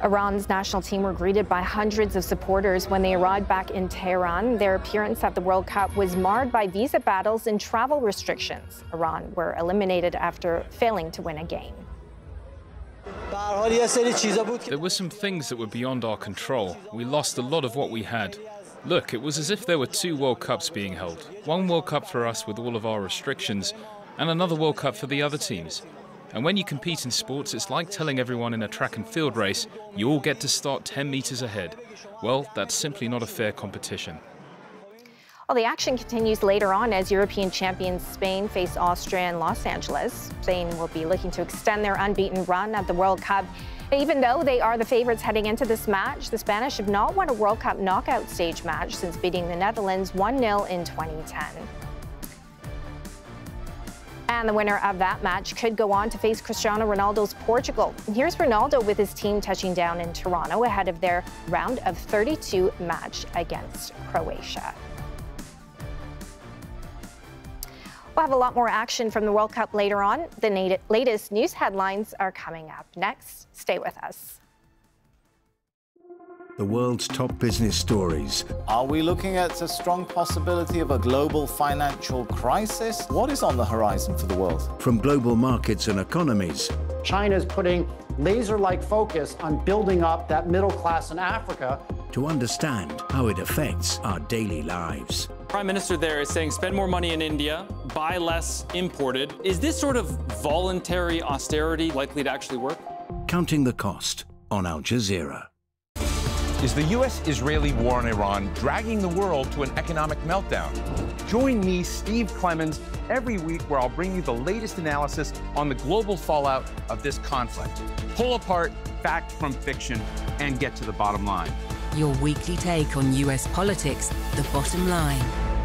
Iran's national team were greeted by hundreds of supporters when they arrived back in Tehran. Their appearance at the World Cup was marred by visa battles and travel restrictions. Iran were eliminated after failing to win a game. There were some things that were beyond our control. We lost a lot of what we had. Look, it was as if there were two World Cups being held. One World Cup for us with all of our restrictions, and another World Cup for the other teams. And when you compete in sports, it's like telling everyone in a track and field race, you all get to start 10 meters ahead. Well, that's simply not a fair competition. Well, the action continues later on as European champions Spain face Austria in Los Angeles. Spain will be looking to extend their unbeaten run at the World Cup. Even though they are the favorites heading into this match, the Spanish have not won a World Cup knockout stage match since beating the Netherlands 1-0 in 2010. And the winner of that match could go on to face Cristiano Ronaldo's Portugal. Here's Ronaldo with his team touching down in Toronto ahead of their round of 32 match against Croatia. We'll have a lot more action from the World Cup later on. The latest news headlines are coming up next. Stay with us. The world's top business stories. Are we looking at a strong possibility of a global financial crisis? What is on the horizon for the world? From global markets and economies. China's putting laser-like focus on building up that middle class in Africa. To understand how it affects our daily lives. Prime Minister there is saying spend more money in India, buy less imported. Is this sort of voluntary austerity likely to actually work? Counting the cost on Al Jazeera. Is the U.S.-Israeli war on Iran dragging the world to an economic meltdown? Join me, Steve Clemons, every week where I'll bring you the latest analysis on the global fallout of this conflict. Pull apart fact from fiction and get to the bottom line. Your weekly take on U.S. politics, The Bottom Line.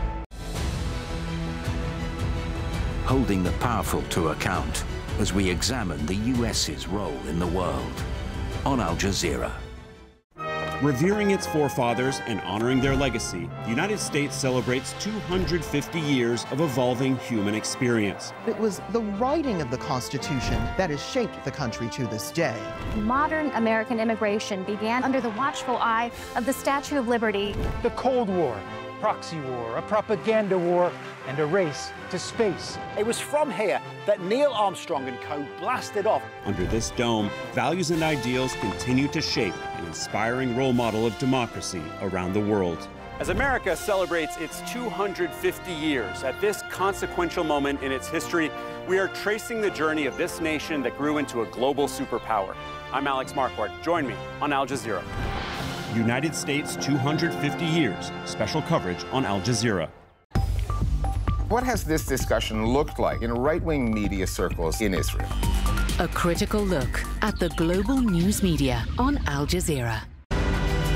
Holding the powerful to account as we examine the U.S.'s role in the world on Al Jazeera. Revering its forefathers and honoring their legacy, the United States celebrates 250 years of evolving human experience. It was the writing of the Constitution that has shaped the country to this day. Modern American immigration began under the watchful eye of the Statue of Liberty. The Cold War, proxy war, a propaganda war, and a race to space. It was from here that Neil Armstrong and co. blasted off. Under this dome, values and ideals continue to shape an inspiring role model of democracy around the world. As America celebrates its 250 years at this consequential moment in its history, we are tracing the journey of this nation that grew into a global superpower. I'm Alex Marquardt. Join me on Al Jazeera. United States 250 years, special coverage on Al Jazeera. What has this discussion looked like in right-wing media circles in Israel? A critical look at the global news media on Al Jazeera.